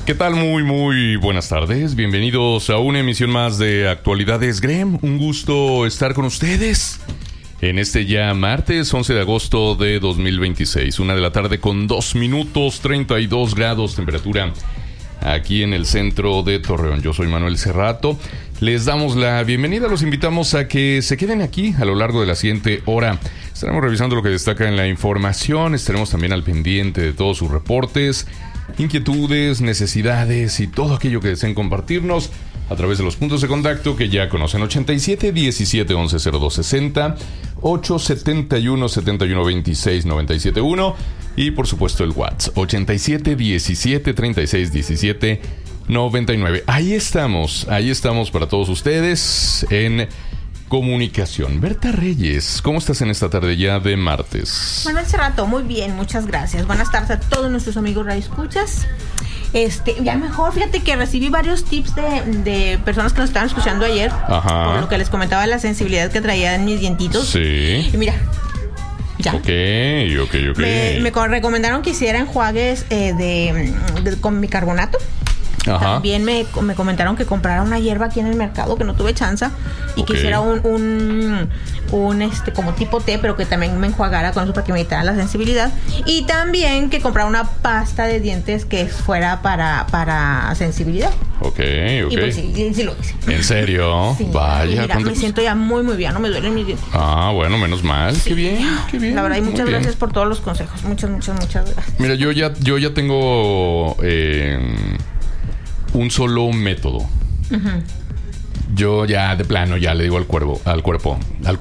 ¿Qué tal? Muy buenas tardes. Bienvenidos a una emisión más de Actualidades Grem. Un gusto estar con ustedes en este ya martes 11 de agosto de 2026. 1 de la tarde con 2 minutos, 32 grados temperatura aquí en el centro de Torreón. Yo soy Manuel Cerrato. Les damos la bienvenida. Los invitamos a que se queden aquí a lo largo de la siguiente hora. Estaremos revisando lo que destaca en la información. Estaremos también al pendiente de todos sus reportes, inquietudes, necesidades y todo aquello que deseen compartirnos a través de los puntos de contacto que ya conocen: 87 17 11 02 60, 871 71 26 97 1 y por supuesto el WhatsApp 87 17 36 17 99. Ahí estamos para todos ustedes en comunicación. Berta Reyes, ¿cómo estás en esta tarde ya de martes? Manuel Cerrato, muy bien, muchas gracias. Buenas tardes a todos nuestros amigos radioescuchas. Ya mejor, fíjate que recibí varios tips de personas que nos estaban escuchando ayer. Ajá. Por lo que les comentaba la sensibilidad que traía en mis dientitos. Sí. Y mira, ya. Ok. Me recomendaron que hiciera enjuagues con bicarbonato. Ajá. También me comentaron que comprara una hierba aquí en el mercado, que no tuve chance, y que hiciera un como tipo té, pero que también me enjuagara con eso para que me quitara la sensibilidad. Y también que comprara una pasta de dientes que fuera para sensibilidad. Ok. Y pues sí lo hice. ¿En serio? Sí. Vaya. Mira, me siento ya muy bien, no me duelen mis dientes. Ah, bueno, menos mal. Sí. Qué bien. La verdad, y muchas gracias por todos los consejos. Muchas gracias. Mira, yo ya tengo un solo método. Uh-huh. Yo ya de plano ya le digo al cuerpo, al cuerpo,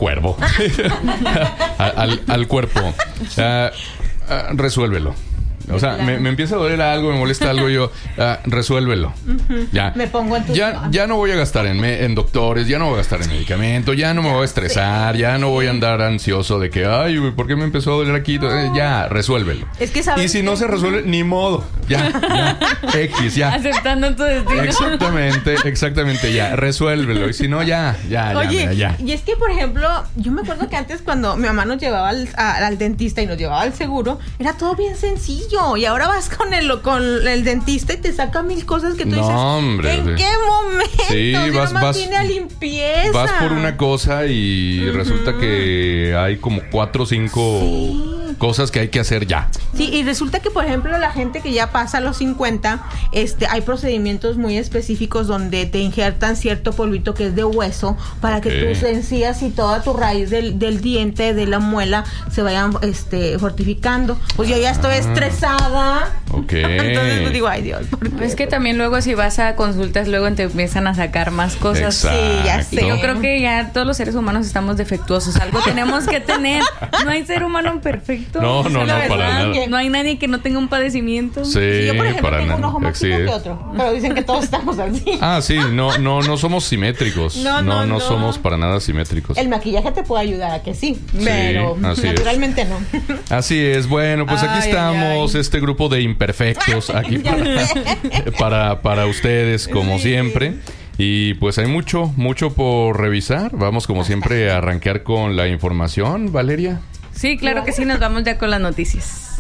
resuélvelo. O sea, me empieza a doler algo, me molesta algo, y yo, resuélvelo. Uh-huh. Ya. Me pongo en ya no voy a gastar en doctores, ya no voy a gastar en medicamento, ya no me voy a estresar, ya no voy a andar ansioso de que, ay, ¿por qué me empezó a doler aquí? Ya, resuélvelo. Es que sabes. Y si no se resuelve, ni modo. Ya. X, ya. Aceptando tu destino. Exactamente, ya. Resuélvelo. Y si no, ya. Oye, mira, ya. Y es que, por ejemplo, yo me acuerdo que antes cuando mi mamá nos llevaba al dentista y nos llevaba al seguro, era todo bien sencillo. Y ahora vas con el dentista y te saca mil cosas que tú dices, hombre, ¿en qué momento? Sí, vas viene a limpieza. Vas por una cosa y resulta que hay como 4 o 5 cosas que hay que hacer ya. Sí, y resulta que, por ejemplo, la gente que ya pasa los 50, hay procedimientos muy específicos donde te injertan cierto polvito que es de hueso para que tus encías y toda tu raíz del diente, de la muela, se vayan fortificando. Pues yo ya estoy estresada. Ok. Entonces pues digo, ay Dios, ¿por qué? Es que también luego si vas a consultas, luego te empiezan a sacar más cosas. Exacto. Sí, ya sé. Yo creo que ya todos los seres humanos estamos defectuosos. Algo tenemos que tener. No hay ser humano perfecto. No, para nada. No hay nadie que no tenga un padecimiento. Sí, yo, por ejemplo, para tengo nada. un ojo más chico que otro. Pero dicen que todos estamos así. Ah, sí, no somos simétricos. No somos para nada simétricos. El maquillaje te puede ayudar a que sí, pero naturalmente no. Así es. Bueno, pues aquí estamos, este grupo de imperfectos, aquí para ustedes, como siempre. Y pues hay mucho por revisar. Vamos, como siempre, a arrancar con la información, Valeria. Sí, claro que sí, nos vamos ya con las noticias.